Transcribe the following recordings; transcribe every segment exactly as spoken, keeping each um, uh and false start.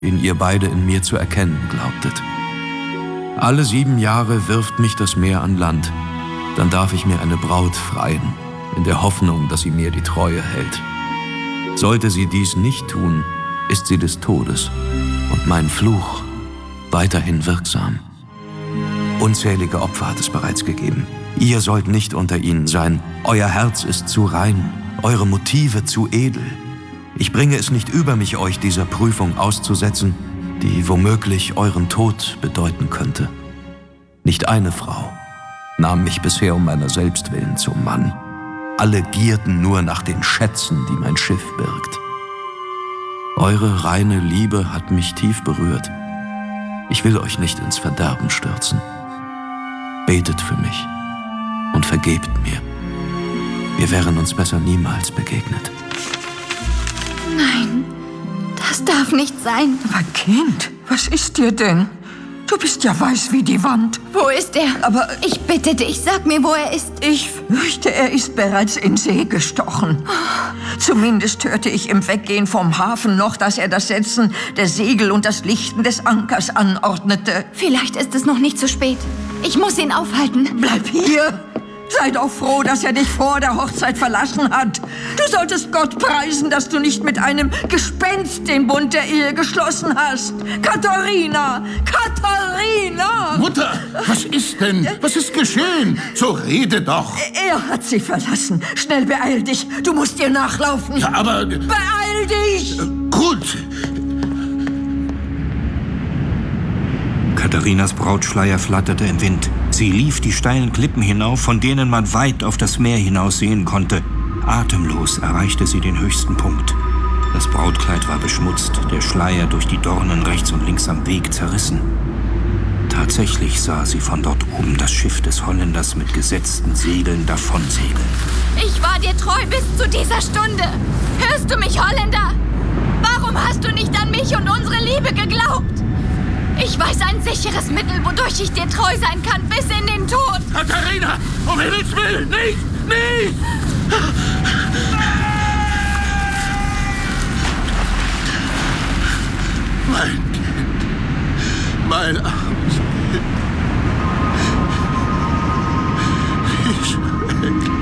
den ihr beide in mir zu erkennen glaubtet. Alle sieben Jahre wirft mich das Meer an Land. Dann darf ich mir eine Braut freien, in der Hoffnung, dass sie mir die Treue hält. Sollte sie dies nicht tun, ist sie des Todes und mein Fluch weiterhin wirksam. Unzählige Opfer hat es bereits gegeben. Ihr sollt nicht unter ihnen sein. Euer Herz ist zu rein, eure Motive zu edel. Ich bringe es nicht über mich, euch dieser Prüfung auszusetzen, die womöglich euren Tod bedeuten könnte. Nicht eine Frau nahm mich bisher um meiner selbst willen zum Mann. Alle gierten nur nach den Schätzen, die mein Schiff birgt. Eure reine Liebe hat mich tief berührt. Ich will euch nicht ins Verderben stürzen. Betet für mich und vergebt mir. Wir wären uns besser niemals begegnet. Nein, das darf nicht sein. Aber Kind, was ist dir denn? Du bist ja weiß wie die Wand. Wo ist er? Aber ich bitte dich, sag mir, wo er ist. Ich fürchte, er ist bereits in See gestochen. Zumindest hörte ich im Weggehen vom Hafen noch, dass er das Setzen der Segel und das Lichten des Ankers anordnete. Vielleicht ist es noch nicht zu spät. Ich muss ihn aufhalten. Bleib hier. Sei doch froh, dass er dich vor der Hochzeit verlassen hat. Du solltest Gott preisen, dass du nicht mit einem Gespenst den Bund der Ehe geschlossen hast. Katharina! Katharina! Mutter, was ist denn? Was ist geschehen? So rede doch. Er hat sie verlassen. Schnell, beeil dich. Du musst ihr nachlaufen. Ja, aber... Beeil dich! Äh, gut. Katharinas Brautschleier flatterte im Wind. Sie lief die steilen Klippen hinauf, von denen man weit auf das Meer hinaus sehen konnte. Atemlos erreichte sie den höchsten Punkt. Das Brautkleid war beschmutzt, der Schleier durch die Dornen rechts und links am Weg zerrissen. Tatsächlich sah sie von dort oben das Schiff des Holländers mit gesetzten Segeln davonsegeln. Ich war dir treu bis zu dieser Stunde. Hörst du mich, Holländer? Warum hast du nicht an mich und unsere Liebe geglaubt? Ich weiß ein sicheres Mittel, wodurch ich dir treu sein kann, bis in den Tod. Katharina, um Himmels Willen, nicht, nicht! Mein Kind, mein armes Kind. Wie schrecklich.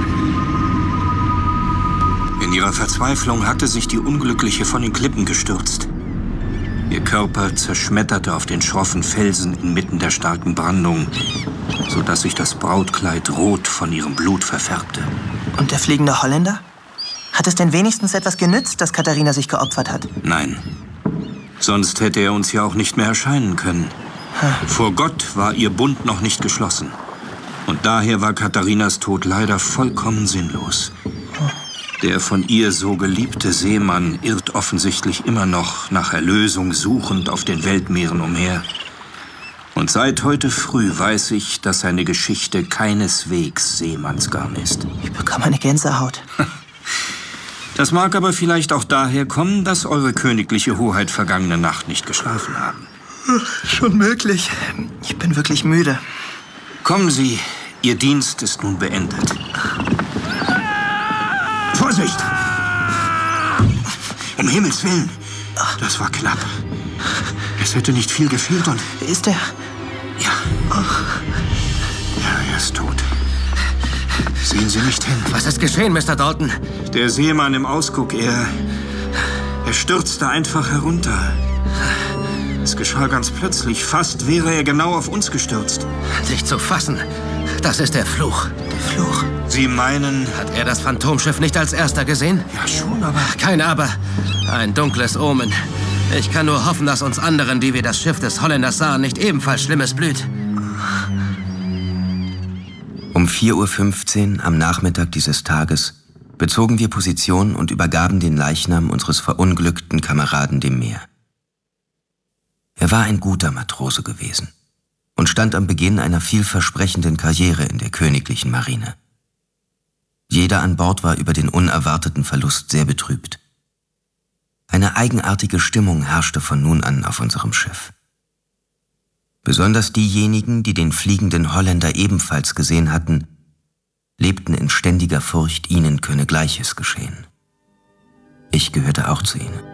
In ihrer Verzweiflung hatte sich die Unglückliche von den Klippen gestürzt. Ihr Körper zerschmetterte auf den schroffen Felsen inmitten der starken Brandung, sodass sich das Brautkleid rot von ihrem Blut verfärbte. Und der fliegende Holländer? Hat es denn wenigstens etwas genützt, dass Katharina sich geopfert hat? Nein. Sonst hätte er uns ja auch nicht mehr erscheinen können. Vor Gott war ihr Bund noch nicht geschlossen. Und daher war Katharinas Tod leider vollkommen sinnlos. Der von ihr so geliebte Seemann irrt offensichtlich immer noch nach Erlösung suchend auf den Weltmeeren umher. Und seit heute früh weiß ich, dass seine Geschichte keineswegs Seemannsgarn ist. Ich bekomme eine Gänsehaut. Das mag aber vielleicht auch daher kommen, dass eure königliche Hoheit vergangene Nacht nicht geschlafen haben. Schon möglich. Ich bin wirklich müde. Kommen Sie, Ihr Dienst ist nun beendet. Vorsicht! Um Himmels Willen! Das war knapp. Es hätte nicht viel gefehlt und... Ist er? Ja. Ja, er ist tot. Sehen Sie nicht hin. Was ist geschehen, Mister Dalton? Der Seemann im Ausguck, er... Er stürzte einfach herunter. Es geschah ganz plötzlich. Fast wäre er genau auf uns gestürzt. Nicht zu fassen. Das ist der Fluch. Der Fluch? Sie meinen... Hat er das Phantomschiff nicht als erster gesehen? Ja, schon, aber... Kein Aber. Ein dunkles Omen. Ich kann nur hoffen, dass uns anderen, die wir das Schiff des Holländers sahen, nicht ebenfalls Schlimmes blüht. Um vier Uhr fünfzehn am Nachmittag dieses Tages bezogen wir Position und übergaben den Leichnam unseres verunglückten Kameraden dem Meer. Er war ein guter Matrose gewesen und stand am Beginn einer vielversprechenden Karriere in der königlichen Marine. Jeder an Bord war über den unerwarteten Verlust sehr betrübt. Eine eigenartige Stimmung herrschte von nun an auf unserem Schiff. Besonders diejenigen, die den fliegenden Holländer ebenfalls gesehen hatten, lebten in ständiger Furcht, ihnen könne Gleiches geschehen. Ich gehörte auch zu ihnen.